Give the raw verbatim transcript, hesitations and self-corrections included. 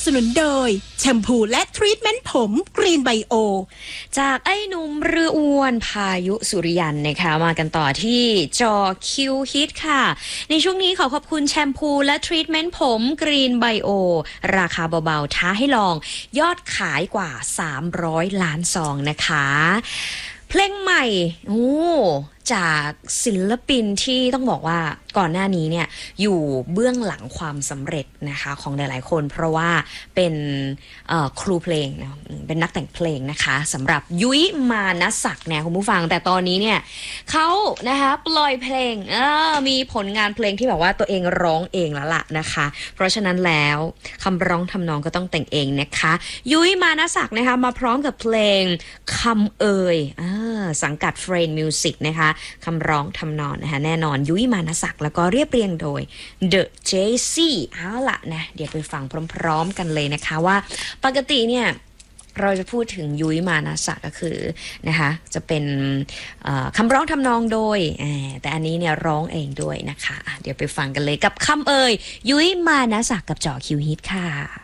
สนุนโดยแชมพูและทรีทเมนต์ผมกรีนไบโอจากไอ้หนุ่มเรืออ้วนพายุสุริยันนะคะมากันต่อที่จอคิวฮิตค่ะในช่วงนี้ขอขอบคุณแชมพูและทรีทเมนต์ผมกรีนไบโอราคาเบาๆท้าให้ลองยอดขายกว่าสามร้อยล้านซองนะคะเพลงใหม่โอ้จากศิลปินที่ต้องบอกว่าก่อนหน้านี้เนี่ยอยู่เบื้องหลังความสำเร็จนะคะของหลายๆคนเพราะว่าเป็นครูเพลงนะเป็นนักแต่งเพลงนะคะสำหรับยุ้ยมานศักดิ์เนี่ยคุณผู้ฟังแต่ตอนนี้เนี่ยเขานะคะปล่อยเพลงมีผลงานเพลงที่แบบว่าตัวเองร้องเองแล้วล่ะนะคะเพราะฉะนั้นแล้วคำร้องทำนองก็ต้องแต่งเองนะคะยุ้ยมานศักดิ์นะคะมาพร้อมกับเพลงคำเอ่ยสังกัดเฟรนด์มิวสิกนะคะคำร้องทำนองนะคะแน่นอนยุ้ยมานศักดิ์แล้วก็เรียบเรียงโดย The เจ ซี เอาล่ะนะเดี๋ยวไปฟังพร้อมๆกันเลยนะคะว่าปกติเนี่ยเราจะพูดถึงยุ้ยมานศักดิ์ก็คือนะคะจะเป็นคำร้องทำนองโดยแต่อันนี้เนี่ยร้องเองด้วยนะคะเดี๋ยวไปฟังกันเลยกับคำเอ่ยยุ้ยมานศักดิ์กับจอคิวฮิตค่ะ